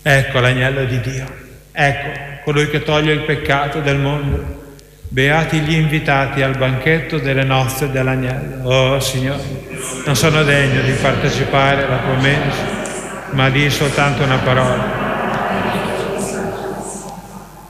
Ecco l'agnello di Dio, ecco colui che toglie il peccato del mondo. Beati gli invitati al banchetto delle nozze dell'agnello. Oh Signore, non sono degno di partecipare alla tua mensa, ma di soltanto una parola